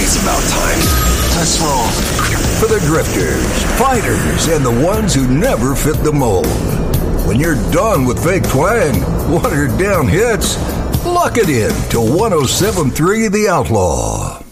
it's about time. Let's roll. For the drifters, fighters, and the ones who never fit the mold. When you're done with fake twang, watered down hits, lock it in to 107.3 The Outlaw.